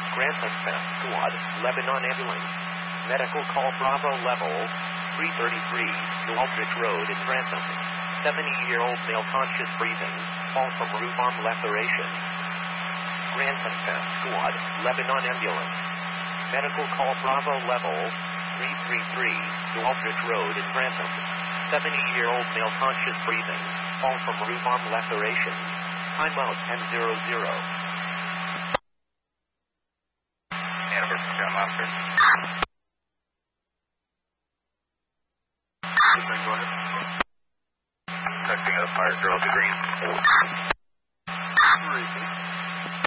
Grantham Fest Squad, Lebanon Ambulance. Medical call Bravo Level 333, New Aldrich Road in Grantham. 70-year-old male conscious breathing, fall from roof arm laceration. Grantham Fest Squad, Lebanon Ambulance. Medical call Bravo Level 333, New Aldrich Road in Grantham. 70-year-old male conscious breathing, fall from roof arm laceration. Timeout 10:00. Anniversary Town Officer. Go ahead. Texting a fire drill to green.